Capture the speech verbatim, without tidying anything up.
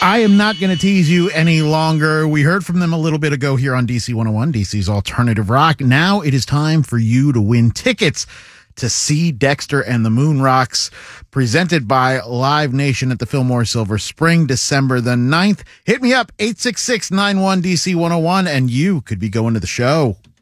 I am not going to tease you any longer. We heard from them a little bit ago here on D C one oh one, D C's Alternative Rock. Now it is time for you to win tickets to see Dexter and the Moon Rocks, presented by Live Nation at the Fillmore Silver Spring, December the ninth. Hit me up, eight six six, nine one, D C one oh one, and you could be going to the show.